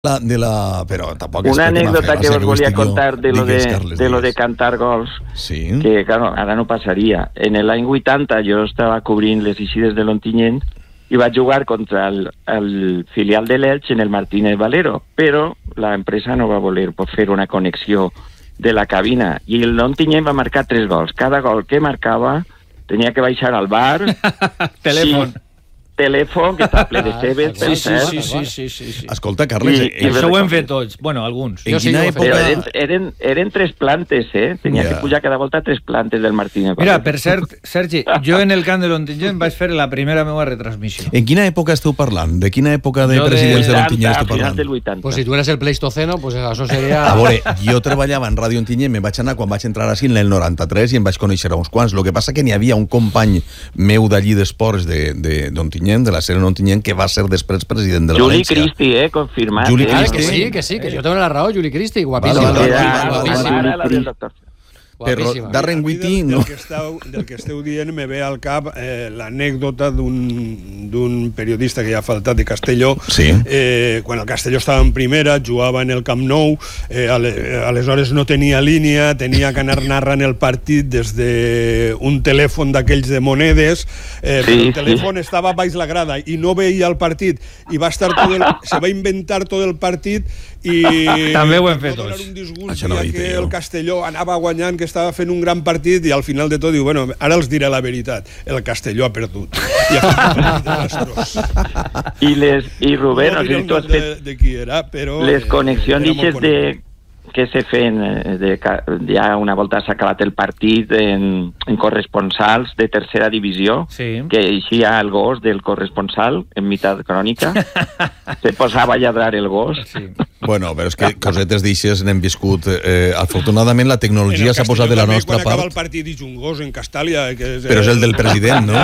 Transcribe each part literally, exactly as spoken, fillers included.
La, de la, però tampoc una anécdota que os volia contar de lo de, de lo de cantar gols, sí. Que claro, ara no passaria. En l'any vuitanta jo estava cobrint les eixides de l'Ontinyent i vaig jugar contra el, el filial de l'Elx en el Martínez Valero, però l'empresa no va voler fer una connexió de la cabina i l'Ontinyent va marcar tres gols. Cada gol que marcava tenia que baixar al bar telèfon i, telèfon, que està ple de cebes, sí, sí, sí, sí, sí, sí, sí. Escolta, Carles... I, eh, i això ho hem fet tots, bueno, alguns. En quina època... Eren, eren, eren tres plantes, eh? Tenia yeah. que pujar cada volta tres plantes del Martínez. Mira, per cert, Sergi, jo en el camp de l'Ontinyent vaig fer la primera meva retransmissió. En quina època esteu parlant? De quina època de jo presidents de, de l'Ontinyent esteu parlant? Del vuitanta. Pues si tu eres el Pleistoceno, pues això seria... A veure, jo treballava en Ràdio Ontinyent, me'n vaig anar quan vaig entrar així en el noranta-tres i em vaig conèixer a uns quants. Lo que passa que n'hi havia un company meu d'allí d'esports d'Ontinyent, de la sèrie Ontinyent, que va ser després president de la Juli València. Cristi, eh, confirmat. Juli eh? Cristi. Que sí, que sí, que yo tengo la raó, Juli Cristi, guapísimo. Vale, vale, Era, guapísimo. ara la del doctor. Però Darren Whitty del, no. Del que, esteu, del que esteu dient me ve al cap eh, l'anècdota d'un periodista que ja ha faltat de Castelló, sí. eh, quan el Castelló estava en primera, jugava en el Camp Nou, eh, ale, aleshores no tenia línia, tenia que anar narrant el partit des d'un telèfon d'aquells de monedes, eh, sí, el telèfon sí. estava baix la grada i no veia el partit i va estar tot el, se va inventar tot el partit i també ho hem fet tots. Un disgust no que el Castelló anava guanyant, que estava fent un gran partit i al final de tot diu, bueno, ara els diré la veritat, el Castelló ha perdut i ha fet un desastrós. I, les, i Rubén, no, no sé si tu has fet de, de qui era, però les connexions eh, d'ixes de que se feien de, ja una volta s'ha acabat el partit en, en corresponsals de tercera divisió, sí. que eixia el gos del corresponsal en meitat crònica, se posava a lladrar el gos. Sí. Bueno, però és que cosetes d'ixes n'hem viscut. Eh, afortunadament la tecnologia s'ha posat de la nostra quan part. Quan acaba el partit i un gos en Castàlia... Que és però és el del president, no?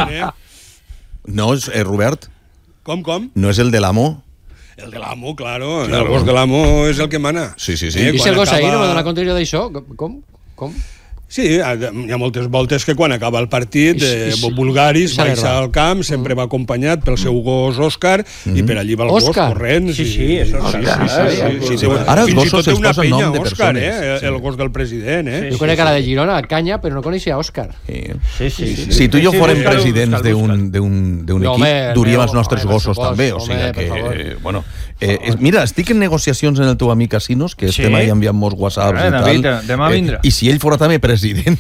No, és eh, Robert? Com, com? No és el de l'amo? El de l'amo, claro. claro. El gos de l'amo és el que mana. Sí, sí, sí. Eh, I si el gos acaba... ahir no me dona compte jo d'això? Com? Com? Sí, hi ha moltes voltes que quan acaba el partit eh, Bulgaris baixa al camp, sempre va acompanyat pel seu gos Òscar mm. i per allí va el gos corrent. Sí, sí, això sí, sí, sí, sí, sí. Ara els gossos es una posen penya, nom de Òscar, persones. Eh? El, el gos del president, eh? Jo conec a la de Girona, Canya, però no coneixia Òscar. Sí. Sí, sí, sí. Si tu i jo Sí, fórem buscar, presidents buscar, d'un No, equip, home, duríem meu, els nostres home, gossos per també, o home, sigui per que... favor. Eh, bueno, eh, eh, mira, estic en negociacions en el teu amic Casinos, que Sí. estem ahí enviant molts whatsapps Eh, i David, tal. demà vindrà. I si ell fora també president,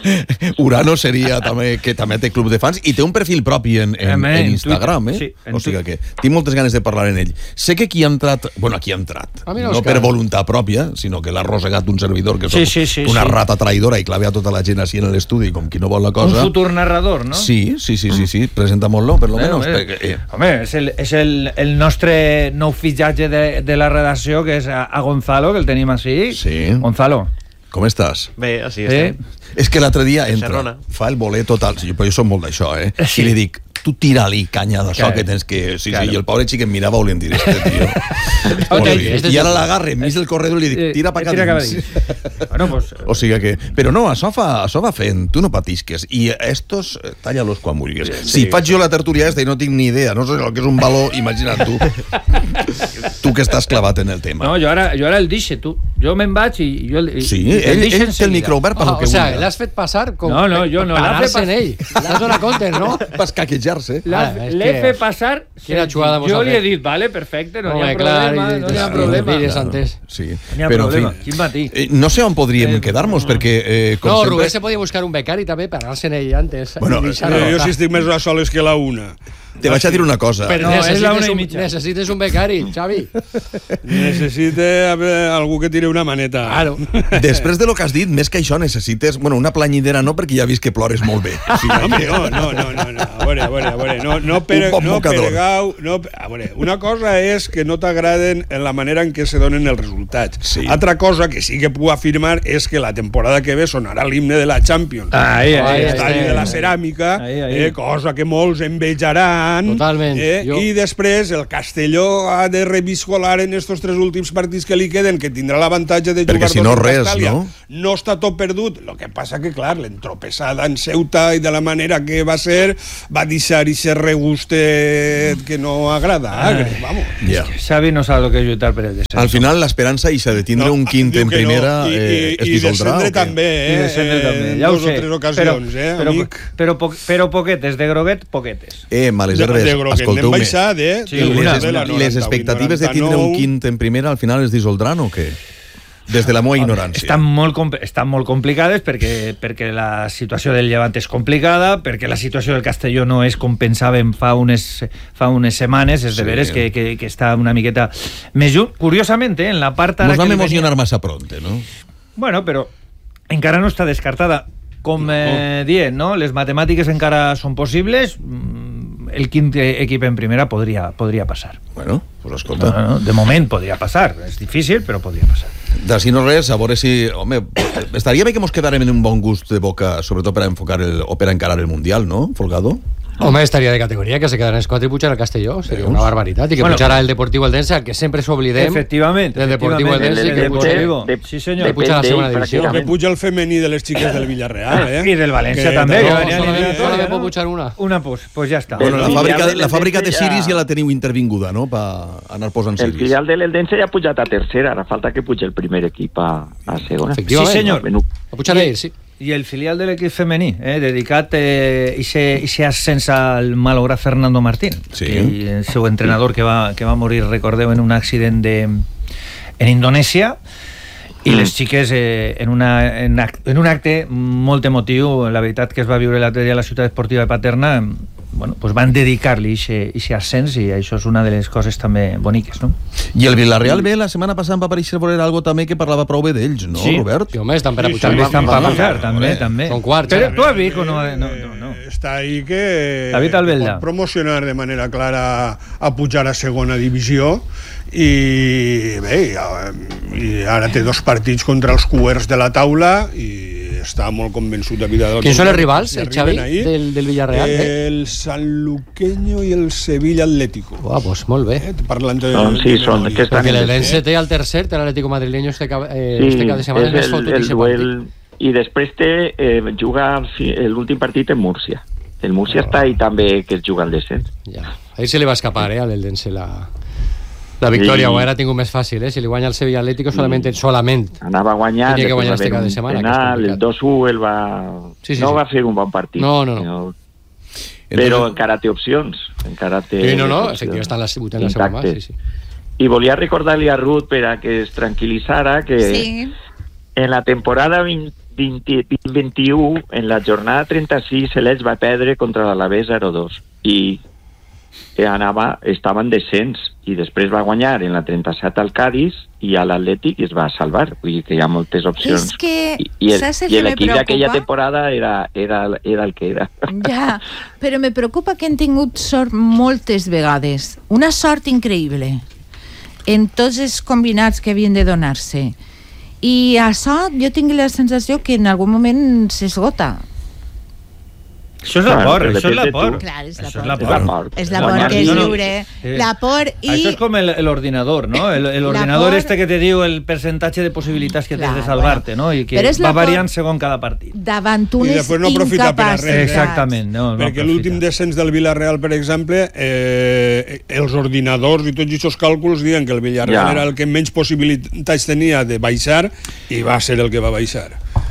Urano seria també, que també té club de fans i té un perfil propi en, en, Home, en en Instagram, eh? Twitter, sí, en o sigui que tinc moltes ganes de parlar en ell. Sé que aquí ha entrat, bueno, aquí ha entrat, Ah, mira, no Òscar. per voluntat pròpia, sinó que l'ha arrossegat un servidor que Sí, soc sí, sí, una sí. rata traïdora i clave a tota la gent així en l'estudi com qui no vol la Un cosa. futur narrador, no? Sí, sí, sí, sí, sí. presenta molt-lo, per lo Bueno, menos. eh, Perquè, eh, home, és, el, és el, el nostre nou fitxatge de, de la redacció, que és a, a Gonzalo, que el tenim així. Sí. Gonzalo. com estàs? Bé, així Eh? estem. És que l'altre dia entra, Xerrona. fa el voler total, sí, però jo soc molt d'això, eh? Sí. I li dic, tu tira-li canya d'això Claro. que tens que... Sí, Claro. sí, i el pobre xic em mirava volent dir, este tio. Ok, este I ara és- l'agarre enmig del corredor i li dic, tira pa Tira cap a dins. dins. Bueno, pues... O sigui que... Però no, això fa, això va fent, tu no patisques. I estos, eh, talla-los quan vulguis. Si faig jo la tertúlia esta i no tinc ni idea, no sé el que és un baló, imagina't tu. Tu que estàs clavat en el tema. No, jo ara, jo ara el deixo, tu. Jo me'n vaig i... Jo, el- Sí, i el ell, deixo ell té el enseguida. micro obert per Ah, lo que o sea, vulgui. l'has fet passar com No, no, jo no, per l'ha fet anar-se en pas- ell. L'has donat compte, no? Per escaquejar-se. L'ha- Ah, és L'he que- fet passar... Quina xugada mos jo ha li he fet. dit, vale, perfecte, no hi Home, ha clar, problema, i- no hi ha i- problema. mires antes. Sí. N'hi ha Però, en problema. fi, Quin matí. eh, no sé on podríem Eh, quedar-nos, perquè... Eh, com No, sempre... Rubén se podia buscar un becari també per anar-se en ell antes. Bueno, I deixar-lo. Eh, jo si estic més a soles que la una. Te vaig a dir una cosa. Però No, és necessites, la una i un, mitja. necessites un becari, Xavi. Necessite haver algú que tire una maneta. Claro. Després de lo que has dit, més que això necessites... Bueno, una planyidera no, perquè ja he vist que plores molt bé. O sigui, Home, no, no, no, no, no. A veure, a veure, a veure. No, no, per, Un bon no mocador. peregau... No, a veure, una cosa és que no t'agraden en la manera en què se donen els resultats. Sí. Altra cosa que sí que puc afirmar és que la temporada que ve sonarà l'himne de la Champions. Ahí, ahí, L'estadi ahí, de la ahí. ceràmica, Ahí, ahí. Eh, cosa que molts envejaran tant. Totalment. Eh? Jo... I després el Castelló ha de reviscolar en estos tres últims partits que li queden, que tindrà l'avantatge de jugar perquè si no dos en res, Castàlia. no? No està tot perdut. El que passa que, clar, l'entropessada en Ceuta i de la manera que va ser, va deixar ese regustet que no agrada. Agre, vamos. Ja. Xavi no sabe lo que es lluitar per el descenso. Al final l'esperança ixa de tindre No, un quint diu en que no. primera I, i, eh, es i dissoldrà descendre o què? també, eh? I descendre també, En ja ho dos sé. o tres ocasions, però, eh, però, amic? Però, po però poquetes, de groguet, poquetes. Eh, males De, herbes, de Groguet n'hem escolteu-me. baixat, eh? Sí, Del una, de la Les, noranta, les expectatives de tindre un noranta-nou. quint en primera al final es dissoldran o què? Des de la meva ignorància. Estan molt, compl- estan molt complicades perquè, perquè la situació del Llevant és complicada, perquè la situació del Castelló no és com pensàvem fa unes, fa unes setmanes, és de Sí. veres que, que, que està una miqueta més junt. Curiosament, eh, en la part... ara Nos que vam li emocionar venia- massa pronte, no? Bueno, però encara no està descartada. Com eh, dient, no? Les matemàtiques encara són possibles, mm, el quint equip en primera podria, podria passar. Bueno, pues escolta. No, no, de moment podria passar, és difícil, però podria passar. D'ací no res, a veure si... Home, estaria bé que mos quedàrem en un bon gust de boca, sobretot per a enfocar el, o per a encarar el Mundial, no, Folgado? Home, estaria de categoria que se quedaran els quatre i pujar al Castelló. Seria una barbaritat. I que Bueno, pujara el Deportivo Eldense, al que sempre s'oblidem. Efectivament. Del Deportivo efectivament, Eldense, el que Deportivo. de- Sí, senyor. de- puja a la segona d'ell, divisió. Que pràcticament. puja el femení de les xiques del Villarreal, eh? I del València Que també, que no, venien solament- eliminatòria, solament pot no? pujar una. Una, pues, pues ja està. Bueno, la El fàbrica, filial la del fàbrica de Eldense ja- ciris ja la teniu intervinguda, no?, per anar posant El ciris. filial de l'Eldense ja ha pujat a tercera, ara falta que pugi el primer equip a, a segona. Efectivament. Sí, senyor. Menú. A pujar ell, sí. I el filial de l'equip femení, eh, dedicat eh, i se ascens al malograt Fernando Martín, Sí. que el seu entrenador que va, que va morir, recordeu, en un accident de, en Indonèsia, i les xiques eh, en, una, en, act, en un acte molt emotiu, la veritat que es va viure l'altre dia a la ciutat esportiva de Paterna, bueno, pues van dedicar-li aquest ascens, i això és una de les coses també boniques, no? I el Villarreal bé, la setmana passada va aparèixer veure algo també que parlava prou bé d'ells, no, Sí. Robert? Sí, home, estan per a Sí, pujar. També estan per vamos, pujar, també, hombre. també. Són quarts, Però eh? tu has vist o no? No, no, no. Eh, Està ahí que David Albelda. pot promocionar de manera clara a pujar a segona divisió i bé, ja, i ara té dos partits contra els cuers de la taula i està molt convençut de vida del Quins són els rivals, Si el arriben Xavi, ahí, del, del Villarreal? Eh? el Sanluqueño i el Sevilla Atlético. Uah, pues molt bé. Eh, parlant de, Doncs sí, de són memòria. que estan Perquè en l'Eldense té el tercer, té l'Atlético madrileño este, ca- eh, Sí, este cada setmana és més el, fotut el i duel, i després té, eh, juga el fi- l'últim partit en Múrcia. El Múrcia està ahí també, que es juga al descens. Ja. Ahir se li va escapar, eh, a l'Eldense la, la victòria, Sí. ho era tingut més fàcil, eh? Si li guanya el Sevilla Atlético solament, solament. Anava a guanyar, Tenia que després guanyar va este haver cada un setmana, que és penal, complicat. el dos u el va... Sí, sí, no sí. va fer un bon partit. No, no, no. Però, Entonces- però encara té opcions. Encara té Sí, no, no, opcions efectivament, està en la vuitena segona, sí, intactes. sí. I volia recordar-li a Ruth per a que es tranquil·litzara que Sí. en la temporada vint, vint, vint-i-u, en la jornada trenta-sis, l'Elx va perdre contra l'Alavés zero dos i anava, estava en descens i després va guanyar en la trenta-set al Cádiz i a l'Atlètic i es va salvar, vull dir que hi ha moltes opcions. És que, I, i el- saps el i que me l'equip d'aquella preocupa? temporada era, era, era el que era. Ja, però me preocupa que han tingut sort moltes vegades. Una sort increïble en tots els combinats que havien de donar-se. I això jo tinc la sensació que en algun moment s'esgota. Això és la Clar, por, però això és la depèn de por. tu. Clar, és la Això por. és la És por. la por. És la No, por no, que és no, no. lliure. Eh, La por i... Això és com el, el ordenador, no? El, el ordenador por- este que te diu el percentatge de possibilitats que tens Clar, de salvar-te, no? I que Però és la va por- variant segons cada partit. davant I unes després no aprofita per a res, incapacitats. eh? Exactament, no, no Perquè aprofita. l'últim descens del Villarreal, per exemple, eh, els ordinadors i tots aquests càlculs diuen que el Villarreal Ja. era el que menys possibilitats tenia de baixar i va ser el que va baixar.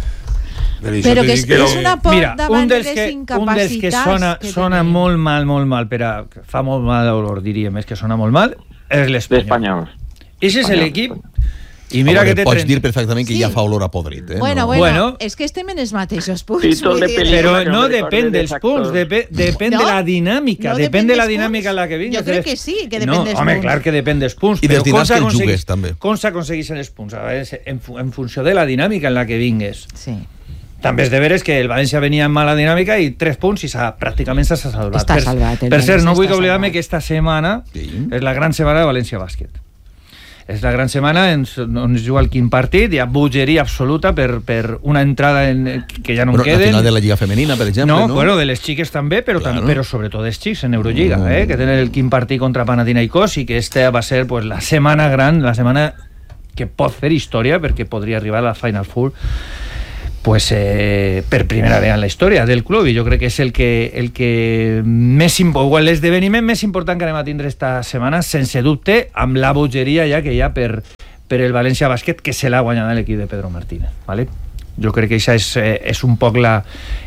Per això Però te que dic és, és una por Mira, davant un dels de les que, un dels que incapacitats sona, que sona tenim. molt mal, molt mal, per a, que fa molt mal olor, diríem, és que sona molt mal, és l'Espanyol. L'Espanyol. Ese és Espanyol. l'equip, i mira Home, que té pots trenta... dir perfectament que Sí. ja fa olor a podrit, eh? Bueno, no? bueno, Bueno. és que estem en els mateixos punts. Títol vull de dir. pel·lícula. Però que no no me depèn recorde dels dels punts, actors. depèn, depèn No, de la dinàmica, no depèn depèn de la dels dinàmica en la que punts. vingues. Jo crec que sí, que depèn no, dels home, punts. clar que depèn dels punts. I dels però com dinars que el s'aconseguix- jugues, també. Com s'aconsegueixen els punts? A veure, en, fu- en funció de la dinàmica en la que vingues. Sí. També és de veres que el València venia en mala dinàmica i tres punts i s'ha, pràcticament s'ha salvat. Està per, salvat, el Per cert, València no vull està oblidar-me salvat. que esta setmana Sí. és la gran setmana de València Bàsquet. és la gran setmana on es juga el quint partit, hi ha bogeria absoluta per, per una entrada en, que ja no bueno, en queden. La final de la Lliga Femenina, per exemple, no? no? Bueno, de les xiques també, però, claro. tam, però sobretot dels xics en Eurolliga, mm. eh? que tenen el quint partit contra Panathinaikos i que esta va ser pues, la setmana gran, la setmana que pot fer història, perquè podria arribar a la Final Four pues, eh, per primera vegada en la història del club, i jo crec que és el que, el que més igual l'esdeveniment més important que anem a tindre esta setmana, sense dubte, amb la bogeria ja que hi ha per, per el València Bàsquet, que se l'ha guanyat l'equip de Pedro Martínez, ¿vale? Jo crec que això és, eh, és un poc la...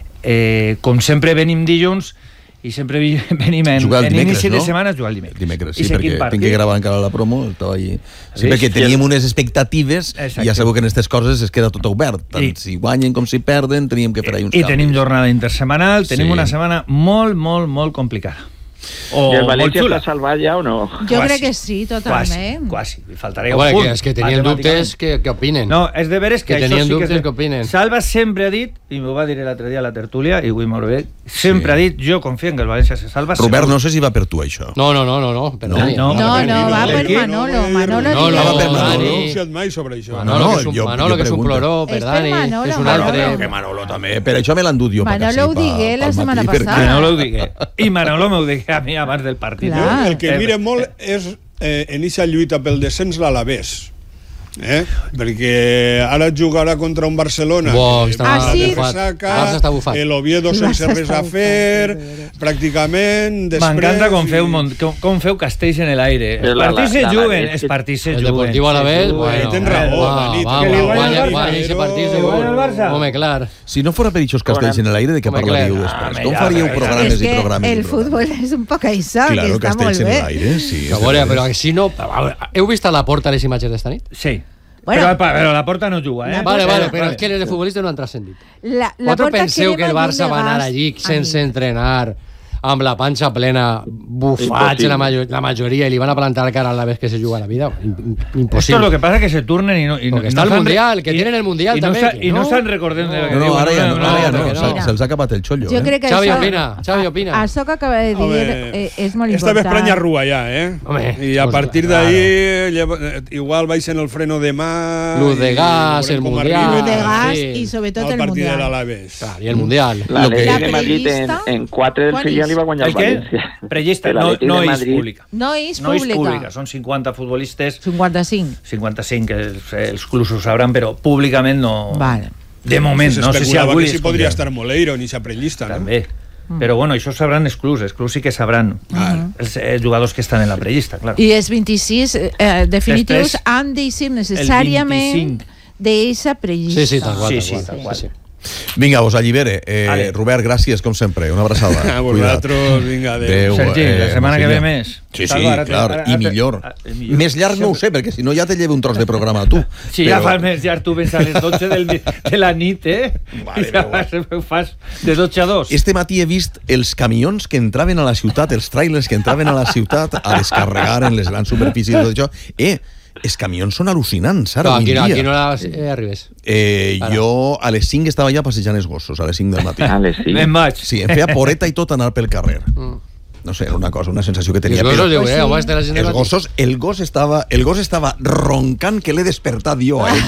Eh, com sempre venim dilluns i sempre venim en, en inici no? de setmana a jugar el dimecres. dimecres sí, perquè tinc que gravar encara la promo, estava allí. Sí, sí, perquè teníem unes expectatives Exacte. I ja sabeu que en aquestes coses es queda tot obert. Tant I, si guanyen com si perden, teníem que fer ahí uns I canvis. tenim jornada intersemanal, tenim sí. una setmana molt, molt, molt complicada. O I el València està salvat ja o no? Jo quasi, crec que sí, totalment. Quasi, quasi. Faltaria un punt. Que és que tenien dubtes que, que opinen. No, és de veres que, que això sí que, és... que opinen. Salva sempre ha dit, i m'ho va dir l'altre dia a la tertúlia, i avui molt bé, sempre sí. ha dit, jo confio en que el València se salva. Robert, segur. no sé si va per tu, això. No, no, no, no, no, per no, no, no, no, no, va per Manolo. Manolo no, no, va per Manolo. No he anunciat mai sobre això. Manolo, que és un, Manolo, que és un ploró, per Dani, que és un altre... Que Manolo també, per això me l'han dut jo. Manolo ho digué la setmana passada. Manolo ho digué. I Manolo m'ho digué a mi abans del partit. El que mira molt és eh, en eixa lluita pel descens l'Alavés. Eh? Perquè ara jugarà contra un Barcelona Bo, que està ah, sí? saca, el Oviedo sense res a fer, pràcticament després... M'encanta com, feu, com, com feu castells en l'aire. Els partits se juguen, els partits se juguen. El Deportivo Alavés, bueno, tens raó, Dani. Guanya aquest partit segur. Home, clar. Si no fora per aquests castells en l'aire, de què parlaríeu després? Com faríeu programes i programes? El futbol és un poc això, que està molt bé. A veure, però si no... Heu vist a la porta les imatges d'esta nit? Sí. Bueno, però, però la Porta no juga, eh? Vale, vale, però és que les de futbolistes no han transcendit. La, la Vosaltres penseu que el Barça va anar allí sense entrenar, amb la panxa plena, bufats la, major, la majoria, i li van a plantar cara a la vez que se juga la vida? Imposible. Esto lo que pasa es que se turnen y no... Y Porque no está el Mundial, que tienen el Mundial y també. No i no se'n recorden de... No, no, ara ja no, ara ja no. Se'ls ha acabat el xollo. Jo crec que Xavi això... opina, Xavi opina. Això que acaba de dir és molt important. Esta vez pranya rua ja, eh? Home, I a partir d'ahí, igual baixen el freno de mà... Luz de gas, el Mundial... Luz de gas i sobretot el Mundial. El partit de l'Alavés. I el Mundial. L'Atlètic de Madrid en quatre del filial li va guanyar el València. Prellista, no, no és pública. No és no pública. és pública, són cinquanta futbolistes. cinquanta-cinc. cinquanta-cinc, que els, els clubs ho sabran, però públicament no... Vale. De moment, no sé si algú... que si podria estar Moleiro ni sa prellista, no? També. Però bueno, això sabran els clubs, els clubs sí que sabran uh-huh. els, els jugadors que estan en la prellista, clar. I els vint-i-sis eh, definitius Després, han de ser necessàriament d'eixa prellista. Sí, sí, tal qual. Sí, sí, tal qual. Sí, sí. Vinga, us allibere. Eh, vale. Robert, gràcies, com sempre. Una abraçada. A vosaltres, vinga, adéu. Sergi, eh, la setmana que ve més. Sí, sí, ara, clar, ara, ara, i millor. Ara, ara, millor. Més llarg no ho sé, perquè si no ja te llevo un tros de programa a tu. Si però... ja fas més llarg, tu vens a les dotze del, de la nit, eh? Vale, I ja fas, fas de dotze a dos. Este matí he vist els camions que entraven a la ciutat, els trailers que entraven a la ciutat a descarregar en les grans superfícies i tot això. Eh, els camions són al·lucinants, ara, no, avui dia. Aquí no eh, arribes. Eh, jo a les cinc estava ja passejant els gossos, a les cinc del matí. A les cinc? Me'n vaig. Sí, em feia poreta i tot anar pel carrer. Mm. No sé, era una cosa, una sensació que tenia. Els gossos, però, diu, eh, home, la gent els gossos, el gos estava, el gos estava roncant que l'he despertat jo a ell.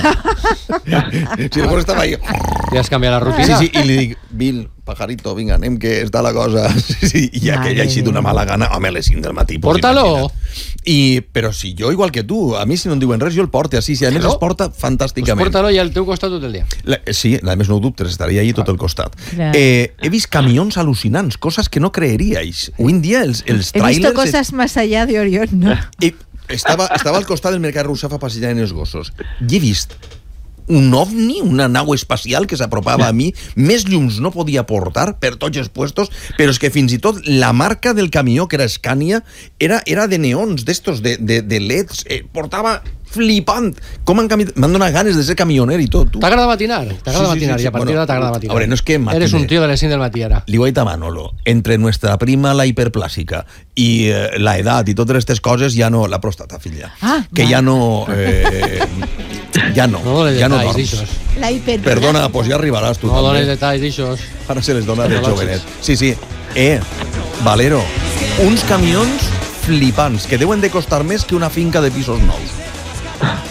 Sí, el gos estava ahí. I has canviat la rutina? Sí, sí, i li dic, Bill, pajarito, vinga, anem que està la cosa. Sí, sí, i aquell així d'una mala gana, home, a les cinc del matí. Porta-lo! I, però si jo, igual que tu, a mi si no em diuen res, jo el porte així, si a més es porta fantàsticament. Pues porta-lo i al teu costat tot el dia. La, sí, a més no ho dubtes, estaria allí tot el costat. Eh, he vist camions al·lucinants, coses que no creeríais. Avui en dia els, els He trailers... visto cosas más allá de Orión, ¿no? I estava, estava al costat del Mercat Rousseff passejant els gossos. I he vist un ovni, una nau espacial que s'apropava a mi, més llums no podia portar per tots els puestos, però és que fins i tot la marca del camió, que era Scania, era, era de neons, d'estos, de, de, de leds, eh, portava flipant. Com han canviat... M'han donat ganes de ser camioner i tot. T'agrada matinar? T'agrada sí, sí, matinar sí, sí. I a partir bueno, d'ara t'agrada matinar. A veure, no és que matine. Eres un tío de les cinc del matí ara. Li ho he dit a Manolo. Entre nuestra prima, la hiperplàsica, i eh, la edat i totes aquestes coses, ja no... La pròstata, filla. Ah, que ja no... Eh, ja no. No dones ja no detalls, dorms. d'aixòs. La hiper... Perdona, doncs ja arribaràs tu no també. No dones detalls, d'aixòs. Ara se les dona de jovenet. Sí, sí. Eh, Valero, uns camions flipants que deuen de costar més que una finca de pisos nous.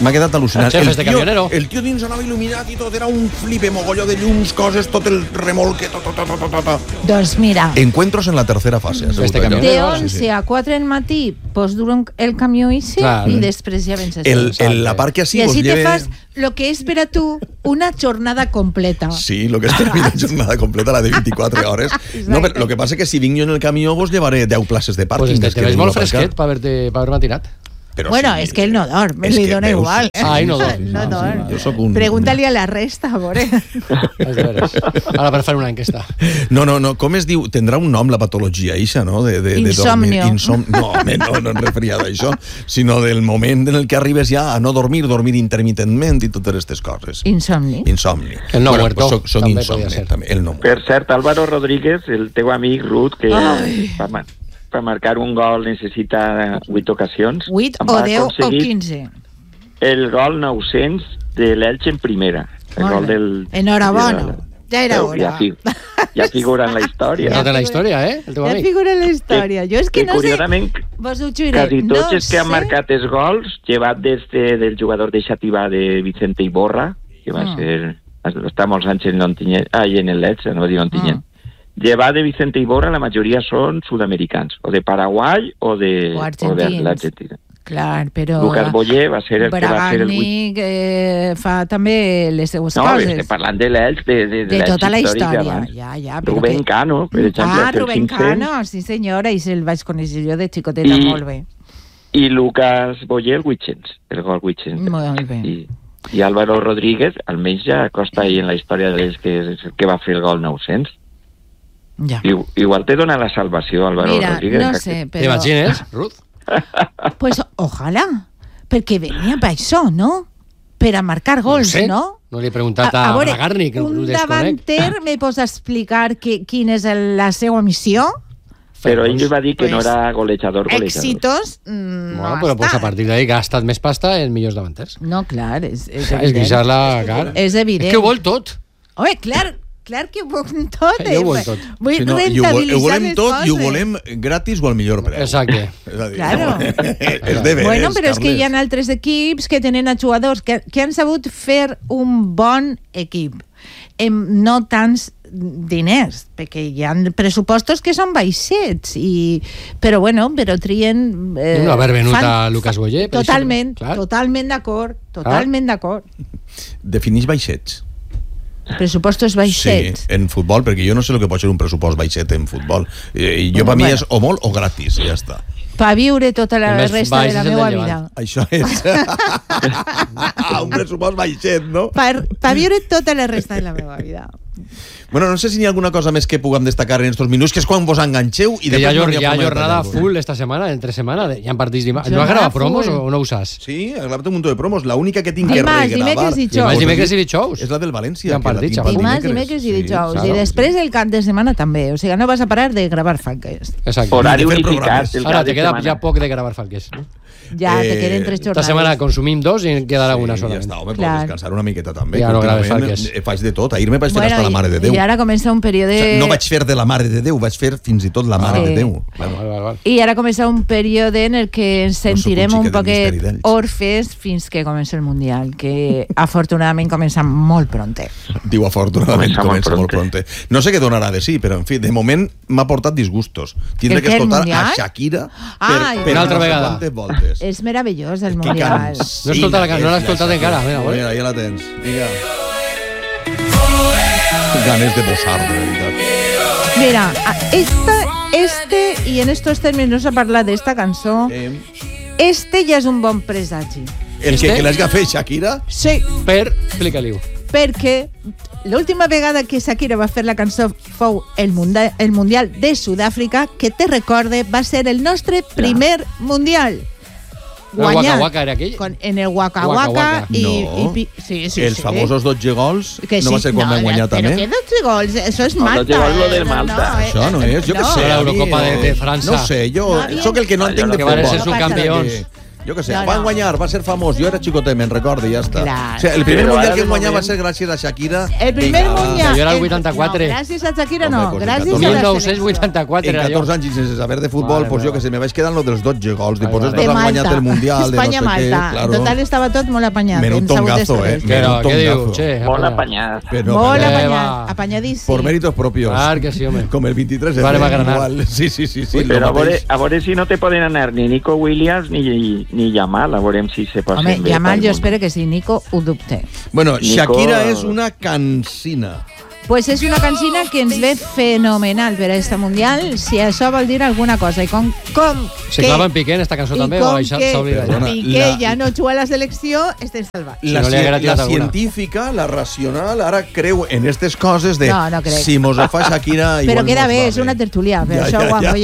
M'ha quedat al·lucinant. El, El de tio, el tio dins anava il·luminat i tot, era un flipe, mogolló de llums, coses, tot el remolque, tot, tot, tot, tot, tot. Doncs mira, Encuentros en la tercera fase. Este allò. camionero. de once a quatre del matí pues dura un- el camió ese Clar. i després ja vens a El, el, la part que I així vos així te lleve... fas lo que és per a tu una jornada completa. Sí, lo que es per mi la jornada completa, la de vint-i-quatre hores. No, però lo que passa que si vinc jo en el camió vos llevaré deu places de Pues pàrquing. este, des te que ves vinc molt a aparcar. fresquet per haver-te per haver matinat. Però Bueno, sí, és que ell no dorm, és li que dona veus, igual. Ah, ell no dorm. No Ah, dorm. jo sóc un- Pregunta-li a la resta, a veure. És de veres. Ara per fer una enquesta. No, no, no, com es diu? Tindrà un nom la patologia, ixa, no? De, de, de Insomnio. dormir. Insom... No, home, no, no em referia a això, sinó del moment en el que arribes ja a no dormir, dormir intermitentment i totes aquestes coses. Insomni. Insomni. El no muerto, pues soc, soc també insomni, podria ser. també. El no muerto. Per cert, Álvaro Rodríguez, el teu amic Ruth, que Ai. per, mar per marcar un gol necessita vuit ocasions. vuit em o va deu o aconseguir quinze. El gol nou-cents de l'Elx en primera. El Molt gol bé. del... Enhorabona. de- Ja era Veu, hora. Ja, fi, ja figura en la història. Ja té la història, eh? El teu Ja amic. figura en la història. Jo és que que no sé... curiosament, Vos ho juré, quasi tots no els que han sé- marcat els gols, llevat des de, del jugador de Xativa de Vicente Iborra, que va Mm. ser... està molts anys en l'Ontinyent, ah, i en el Elx, no va dir Ontinyent. Mm. Llevat de Vicente Iborra, la majoria són sud-americans, o de Paraguai o de, O o de argentins. l'Argentina. Clar, però... Lucas Boyer va ser el que va ser el vuit. Bragànic eh, fa també les seues No, coses. estem parlant de l'Elx, de, de, De l'Elx tota la històric història. abans. Ja, ja, però Rubén que- Cano, per exemple, Ah, va fer el Rubén cinc-cents. Cano, sí senyora, i se'l vaig conèixer jo de xicoteta, I- molt bé. I Lucas Boyer, el vuit-cents, el gol vuit-cents. Molt bé. I, I Álvaro Rodríguez, almenys ja costa ahir en la història de l'Elx que, que va fer el gol nou-cents. Ja. I, igual te dona la salvació, Álvaro Mira, Rodríguez. no que- sé, però... T'imagines, Ruth? Pues ojalà, perquè venia per això, no? Per a marcar gols, sé. no? No li he preguntat a, a veure, Bragarni, que ho un desconec. davanter me pots explicar que, quina és el, la seva missió? Però ell va dir que Pues, no era golejador, golejador. Èxitos, mm, no Bueno, ha però pues, a estat. partir d'ahí que ha estat més pasta en millors davanters. No, clar, és, és És evident. guixar-la, clar. És evident. És que ho vol tot. Home, clar, clar que ho volem tot. Jo ho vull tot. Vull Sí, no, i ho, vol- rentabilitzar ho volem les tot i ho coses. volem gratis o al millor preu. Exacte. És a dir, Claro. és de veres, Bueno, però és que Carles. hi ha altres equips que tenen a jugadors que, que han sabut fer un bon equip amb no tants diners, perquè hi ha pressupostos que són baixets, i, però bueno, però trien... Eh, No haver venut fan- a Lucas Boyer, per Totalment, exemple, clar. totalment d'acord, totalment d'acord. Definix baixets. Pressupostos baixets. Sí, en futbol, perquè jo no sé el que pot ser un pressupost baixet en futbol. Eh, I jo, Bueno, per mi, bueno. és o molt o gratis, i ja està. Pa viure tota la El més resta baix de la és el meva del vida. Llevant. Això és... un pressupost baixet, no? Per, pa viure tota la resta de la meva vida. Bueno, no sé si hi ha alguna cosa més que puguem destacar en estos minuts, que és quan vos enganxeu i Que hi ha, després no jor- n'hi hi ha forma de jornada tallar-vos. full esta setmana, entre setmana. Hi ha partits dimarts. No Jornada has gravat promos full. o no ho saps? Sí, he gravat un munt de promos. La única que tinc que Dimarts, regravar... dimecres i Dimarts, dijous. dimecres i dijous. És la del València. Hi ha que la partits, tinc a pel Dimarts, dimecres. dimecres i Sí, dijous. claro. I després el cap de setmana també. O sigui, no vas a parar de gravar falques. Exacte. Horari I de fer unificat. programes. el Ara cap te de queda setmana. ja poc de gravar falques. No? Ja, Eh, te queden tres Esta jornades. setmana consumim dos i en quedarà una Sí, ja solament. està, home, Clar. pots descansar una miqueta també. Ja que no graves últimament, falques. eh, Faig de tot. Ahir me vaig fer Bueno, hasta la Mare de Déu. I ara comença un període... O sigui, no vaig fer de la Mare de Déu, vaig fer fins i tot la Mare Sí. de Déu. Val, val, val, val. I ara comença un període en el que ens sóc un sentirem xiquet un del misteri poquet d'ells. orfes fins que comença el Mundial, que afortunadament comença molt pronte. Diu afortunadament, Comença molt comença molt pronte. No sé què donarà de sí, però en fi, de moment m'ha portat disgustos. Tindré El que què, el escoltar Mundial? a Shakira Ai, per, per una altra no sé vegada. quantes voltes. És meravellós el Que Mundial. cansina No escolta la- no que l'ha és escoltat la encara, Shakira. mira, Mira, ja la tens. Vinga. Ganes de bossar, de veritat. Mira, a- esta, este, i en estos términos no s'ha parlat d'esta cançó, Eh, este ja és un bon presagi. el que, Este? que l'has fet Shakira? Sí, Per, explica-li-ho. perquè l'última vegada que Shakira va fer la cançó fou el, mundial, el Mundial de Sud-àfrica, que te recorde va ser el nostre primer Mundial. El Waka Waka era aquell? Con, en el Waka Waka Waka, Waka. i, No. i, pi- sí, sí, Els sí. famosos dotze gols, Que no sí, va ser quan no, van guanyar però també? que dotze gols, això és No, Malta. dotze gols lo del eh, Malta. Això no és, jo què no. sé. La a mi, Eurocopa de- eh, de França. No sé, jo No, bien. sóc el que no entenc de Que futbol. van ser subcampions. Que- Jo què sé, No, van no. guanyar, va ser famós, jo era xicotet, me'n recordo i ja està. Clar. O sigui, el primer Però mundial ara que de guanyar va moment- ser gràcies a Shakira. El primer Vinga, va. mundial... jo era el el- vuitanta-quatre. No, gràcies a Shakira Home, no, pues en gràcies catorze. a la mil selecció. nou-cents vuitanta-quatre En era jo. catorze anys i sense saber de futbol, Mare pues jo meva. que sé, me vaig quedar lo dels dotze gols, Ai, després mare. estos De han Malta. guanyat el mundial, de no sé què, Espanya-Malta. claro. En total estava tot molt apanyat. Menut hem sabut tongazo, eh? després. Què, Menut què diu? tongazo. Che, Molt apanyat. apanyat. Però, Molt Eh, apanyat, va. apanyadíssim. por méritos propios. Clar que sí, home. Com el vint-i-tres de Vale, va febrer, granar. igual. Sí, sí, sí. sí Però lo a veure, mateix. a veure si no te poden anar ni Nico Williams ni, ni Yamal, a veure si se posen Home, bé. Yamal pel jo món. espero que sí, Nico ho dubte. Bueno, Nico- Shakira és una cansina. Pues és una cansina que ens ve fenomenal per a este Mundial, si això vol dir alguna cosa. I com, com Se que- clava en Piqué en esta cançó i també com o això que s'ha oblidat? Perdona. Piqué La- ja no juga a la selecció, estem salvats. Si La, no li ci- haguera la tirat alguna. científica, la racional, ara creu en aquestes coses de No, no crec. si mos ho fa Shakira... Però igual queda mos bé, va és una tertulià, per Ja, això ja, guapo, ja. oye.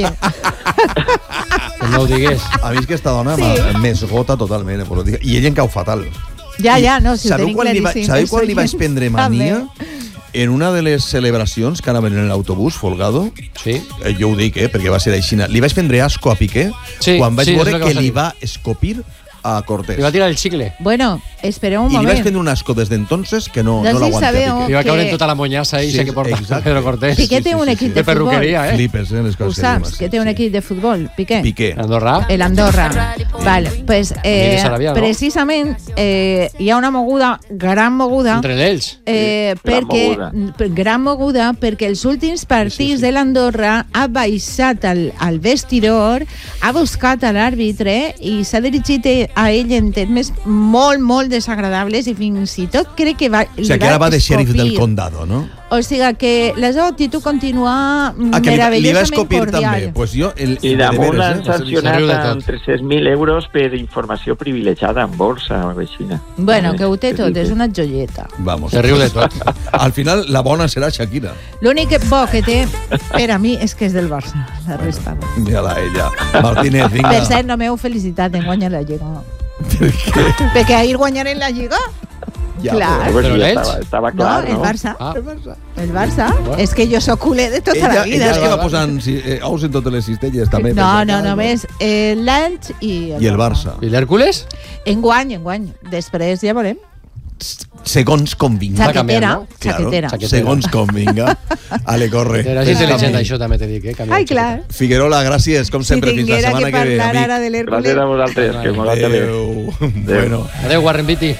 Que no ho digués. A mi és que esta dona Sí. sí. m'esgota totalment, eh, pues ho dic. I ell en cau fatal. Ja, ja, no, si ho sabeu tenim quan li va, claríssim. sabeu els quan li vaig oients prendre també. mania? En una de les celebracions que anaven en l'autobús, Folgado, Sí. eh, jo ho dic, eh, perquè va ser així, li vaig prendre asco a Piqué Sí, quan vaig sí, és veure el que que, vas a li dir. va escopir a Cortés. Li va tirar el xicle. Bueno, espereu un I li vaig moment. prendre un asco des d'entonces que no, No no sé si l'aguanta, sabeu- Piqué. Li va caure que- en tota la monyassa i Sí, sí, que porta exacte. Pedro Cortés. Piqué té un equip De de futbol. perruqueria, eh? Flipes, eh, les Ho coses que saps, dius, que té un sí. equip de futbol, Piqué. Piqué. Andorra. El Andorra. Vale, pues eh, Miri Sarabia, no? precisament eh, hi ha una moguda, gran moguda, Entre ells. eh, Gran perquè, moguda. per- gran moguda perquè els últims partits sí, sí, sí. de l'Andorra ha baixat al, al vestidor, ha buscat a l'àrbitre i s'ha dirigit a ell en termes molt, molt desagradables i fins i tot crec que va, O sigui, que ara va de xèrif del escopir. condado, no? O sigui que la seva actitud continua Ah, que li, li va meravellosament escopir cordial. també. Pues jo, el, I de damunt veres, l'han eh, va ser- S'arriu sancionat de amb tot. tres-cents mil euros per informació privilegiada en borsa o així. Bueno, que ho té tot, és una joieta. Vamos. Se riu de tot. Al final, la bona serà Shakira. L'únic que bo que té, per a mi, és que és del Barça. La resta no. Mira-la, ella. Martínez, vinga. Per cert, no m'heu felicitat en guanyar la Lliga. Per què? Perquè ahir guanyarem la Lliga? Ja, Clar. Pues Però sí, l'Elx? estava, estava No, clar, el no? Barça. Ah, El Barça. Bueno. És que jo sóc culer de tota Ella, la ella vida. és que va va. posant si- eh, ous en totes les cistelles, també. No, per si no, acaso. només eh, l'Elx i el, I el Barça. I l'Hèrcules? Enguany, enguany. Després ja veurem. Segons com vinga. Va canviant, Xaquetera, no? xaquetera. Chaquetera. Segons com vinga. Ale, corre. Era intel·ligent, això també t'he dit, eh? Canviar Ai, de clar. Figuerola, gràcies, com sempre, si fins la tinguera setmana que que, ve, parlar amic. ara de l'Hèrcules... Gràcies a vosaltres, que molt Adéu. Bueno, xaquetera. Adéu, Warren Beatty.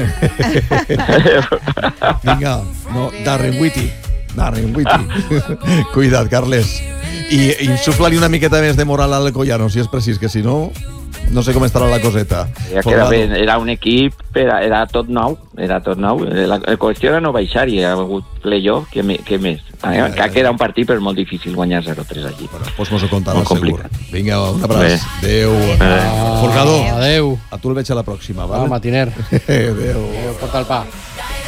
vinga. No, Darren Whitty. Darren Whitty. Cuida't, Carles. I insufla-li una miqueta més de moral al Collano, si és precís, que si no, no sé com estarà la coseta. Ja que era, bé, era un equip, era, era tot nou, era tot nou. La, la qüestió era no baixar i hi ha hagut playoff, que, me, que més. Ah, que queda un partit, però molt difícil guanyar zero tres allí. Bueno, doncs mos ho contarà, Molt segur. complicat. Vinga, un abraç. Bé. Adéu. Ah, Folgado, Adéu. a tu el veig a la pròxima, Va, vale? matiner. Adéu. Adéu, porta el pa.